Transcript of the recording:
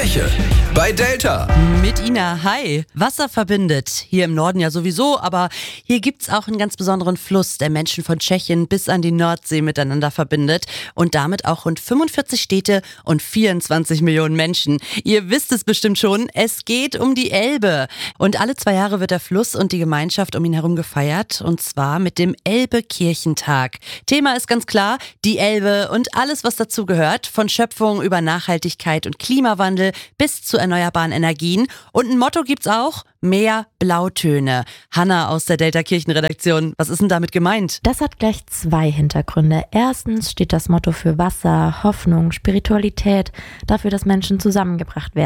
Tscheche bei Delta. Mit Ina, hi. Wasser verbindet. Hier im Norden ja sowieso, aber hier gibt's auch einen ganz besonderen Fluss, der Menschen von Tschechien bis an die Nordsee miteinander verbindet und damit auch rund 45 Städte und 24 Millionen Menschen. Ihr wisst es bestimmt schon, es geht um die Elbe. Und alle 2 Jahre wird der Fluss und die Gemeinschaft um ihn herum gefeiert, und zwar mit dem Elbe-Kirchentag. Thema ist ganz klar, die Elbe und alles, was dazu gehört, von Schöpfung über Nachhaltigkeit und Klimawandel bis zu erneuerbaren Energien. Und ein Motto gibt's auch: mehr Blautöne. Hanna aus der Delta Kirchenredaktion, was ist denn damit gemeint? Das hat gleich 2 Hintergründe. Erstens steht das Motto für Wasser, Hoffnung, Spiritualität, dafür, dass Menschen zusammengebracht werden.